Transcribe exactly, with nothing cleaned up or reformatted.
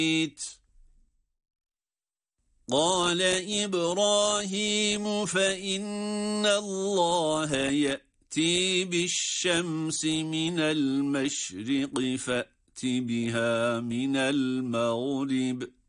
قال إبراهيم فإن الله يأتي بالشمس من المشرق فأت بها من المغرب